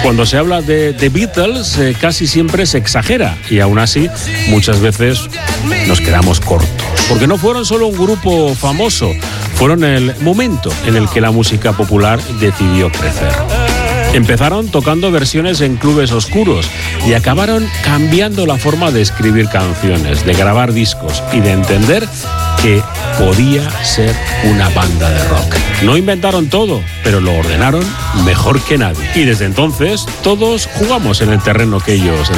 Cuando se habla de The Beatles, casi siempre se exagera y aún así muchas veces nos quedamos cortos. Porque no fueron solo un grupo famoso, fueron el momento en el que la música popular decidió crecer. Empezaron tocando versiones en clubes oscuros y acabaron cambiando la forma de escribir canciones, de grabar discos y de entender que podía ser una banda de rock. No inventaron todo, pero lo ordenaron mejor que nadie. Y desde entonces todos jugamos en el terreno que ellos